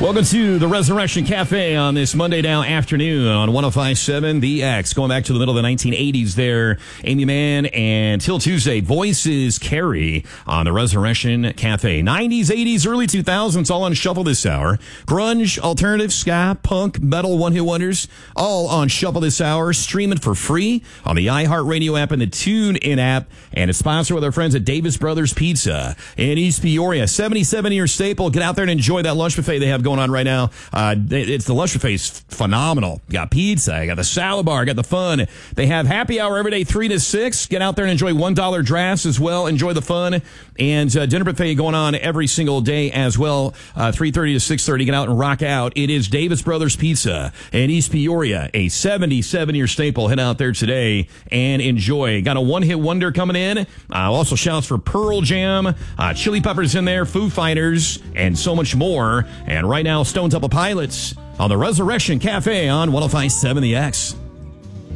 Welcome to the Resurrection Cafe on this Monday now afternoon on 105.7 The X. Going back to the middle of the 1980s there, Amy Mann and Till Tuesday, Voices Carry on the Resurrection Cafe. 90s, 80s, early 2000s, all on shuffle this hour. Grunge, alternative, ska, punk, metal, one-hit wonders, all on shuffle this hour. Stream it for free on the iHeartRadio app and the TuneIn app. And it's sponsored with our friends at Davis Brothers Pizza in East Peoria. 77-year staple. Get out there and enjoy that lunch buffet they have going on right now. It's the lunch buffet is phenomenal. You got pizza, you got the salad bar, you got the fun. They have happy hour every day, 3 to 6. Get out there and enjoy $1 drafts as well. Enjoy the fun. And dinner buffet going on every single day as well, 3:30 to 6:30. Get out and rock out. It is Davis Brothers Pizza in East Peoria, a 77-year staple. Head out there today and enjoy. Got a one-hit wonder coming in. Also shouts for Pearl Jam, Chili Peppers in there, Foo Fighters, and so much more. And right now, Stone Temple Pilots on the Resurrection Cafe on 105.7 The X.